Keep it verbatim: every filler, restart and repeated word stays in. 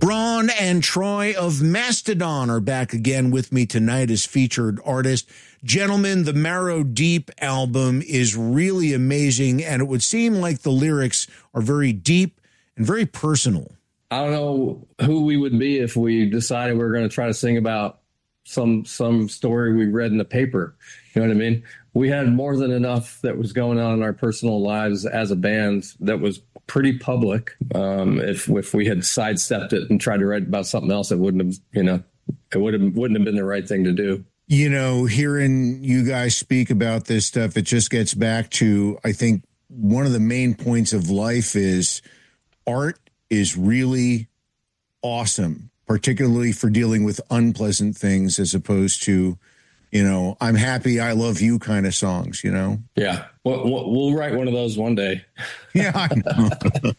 Braun and Troy of Mastodon are back again with me tonight as featured artist. Gentlemen, the Marrow Deep album is really amazing, and it would seem like the lyrics are very deep and very personal. I don't know who we would be if we decided we were going to try to sing about some some story we read in the paper. You know what I mean? We had more than enough that was going on in our personal lives as a band that was pretty public. Um, if if we had sidestepped it and tried to write about something else, it wouldn't have, you know, it would have wouldn't have been the right thing to do. You know, hearing you guys speak about this stuff, it just gets back to, I think, one of the main points of life is art is really awesome, particularly for dealing with unpleasant things as opposed to, you know, I'm happy, I love you kind of songs, you know? Yeah. We'll, we'll write one of those one day. Yeah, I know.